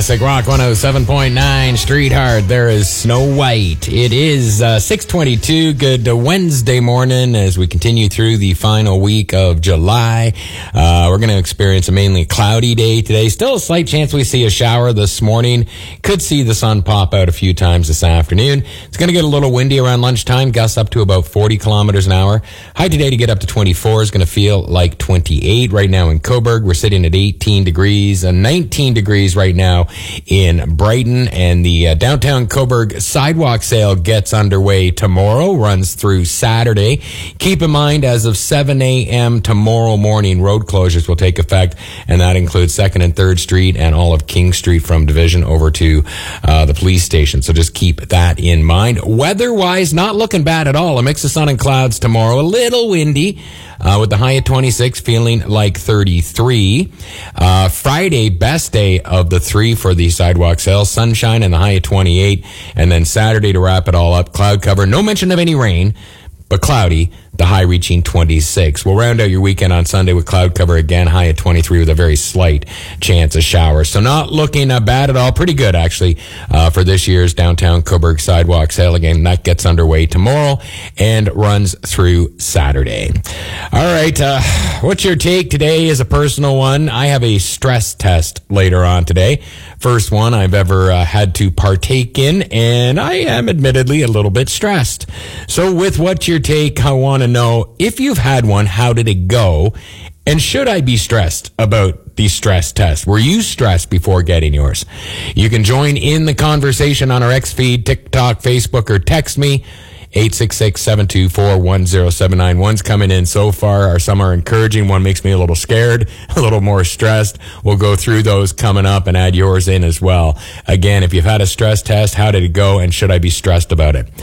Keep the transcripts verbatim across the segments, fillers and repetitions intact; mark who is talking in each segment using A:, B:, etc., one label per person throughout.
A: Classic Rock one oh seven point nine, Street Hard. There is Snow White. It is uh, six twenty-two. Good Wednesday morning as we continue through the final week of July. Uh, we're going to experience a mainly cloudy day today. Still a slight chance we see a shower this morning. Could see the sun pop out a few times this afternoon. It's going to get a little windy around lunchtime. Gusts up to about forty kilometers an hour. High today to get up to twenty-four is going to feel like twenty-eight. Right now in Cobourg, we're sitting at eighteen degrees, and nineteen degrees right now. Now in Brighton, and the uh, downtown Cobourg sidewalk sale gets underway tomorrow, runs through Saturday. Keep in mind, as of seven a.m. tomorrow morning, road closures will take effect, and that includes second and third Street and all of King Street from Division over to uh, the police station. So just keep that in mind. Weather-wise, not looking bad at all. A mix of sun and clouds tomorrow, a little windy, uh, with the high at twenty-six, feeling like thirty-three. Uh, Friday, best day of the three for the sidewalk sale, sunshine and the high at twenty-eight, and then Saturday to wrap it all up, cloud cover, no mention of any rain, but cloudy, the high reaching twenty-six. We'll round out your weekend on Sunday with cloud cover again, high at twenty-three with a very slight chance of showers. So not looking uh, bad at all. Pretty good, actually, uh, for this year's downtown Cobourg sidewalk sale. Again, that gets underway tomorrow and runs through Saturday. All right, uh, what's your take today is a personal one. I have a stress test later on today. First one I've ever uh, had to partake in, and I am admittedly a little bit stressed. So with what's your take, I want to know, if you've had one, how did it go? And should I be stressed about the stress test? Were you stressed before getting yours? You can join in the conversation on our X feed, TikTok, Facebook, or text me. eight six six, seven two four, one zero seven nine. One's coming in so far. Our some are encouraging. One makes me a little scared, a little more stressed. We'll go through those coming up and add yours in as well. Again, if you've had a stress test, how did it go, and should I be stressed about it?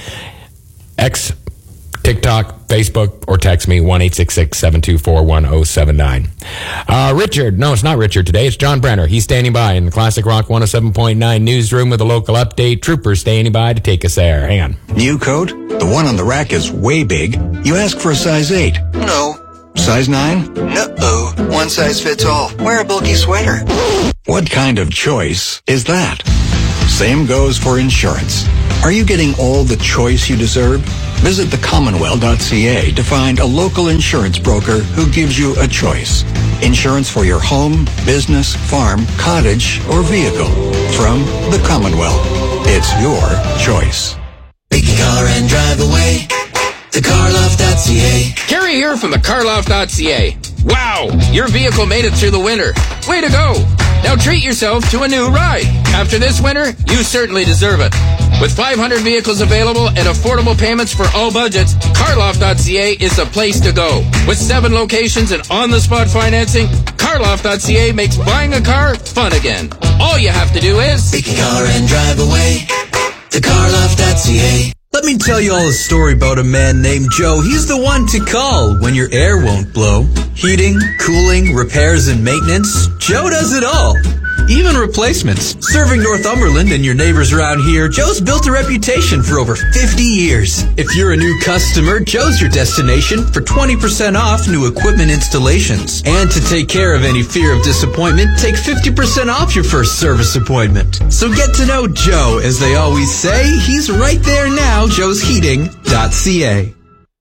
A: X, TikTok, Facebook, or text me, one eight six six, seven two four, one zero seven nine. Uh, Richard, no, it's not Richard today. It's John Brenner. He's standing by in the Classic Rock one oh seven point nine newsroom with a local update. Troopers standing by to take us there. Hang on.
B: New coat? The one on the rack is way big. You ask for a size eight.
C: No.
B: Size nine?
C: No-oh. One size fits all. Wear a bulky sweater.
B: What kind of choice is that? Same goes for insurance. Are you getting all the choice you deserve? Visit the commonwealth dot c a to find a local insurance broker who gives you a choice. Insurance for your home, business, farm, cottage, or vehicle. From the Commonwealth. It's your choice.
D: Pick a car and drive away to carloft dot c a.
E: Kerry here from the carloft dot c a. Wow, your vehicle made it through the winter. Way to go. Now treat yourself to a new ride. After this winter, you certainly deserve it. With five hundred vehicles available and affordable payments for all budgets, carloft dot c a is the place to go. With seven locations and on-the-spot financing, carloft dot c a makes buying a car fun again. All you have to do is
D: pick a car and drive away to carloft dot c a.
F: Let me tell you all a story about a man named Joe. He's the one to call when your air won't blow. Heating, cooling, repairs, and maintenance. Joe does it all. Even replacements. Serving Northumberland and your neighbors around here, Joe's built a reputation for over fifty years. If you're a new customer, Joe's your destination for twenty percent off new equipment installations. And to take care of any fear of disappointment, take fifty percent off your first service appointment. So get to know Joe. As they always say, he's right there now, joes heating dot c a.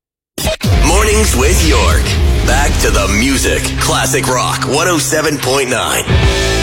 G: Mornings with York. Back to the music. Classic Rock one oh seven point nine.